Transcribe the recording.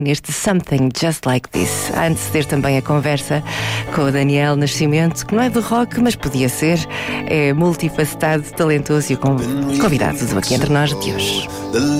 neste Something Just Like This. A anteceder também a conversa com o Daniel Nascimento, que não é do rock, mas podia ser. É multifacetado, talentoso e o convidado do Aqui Entre Nós de hoje.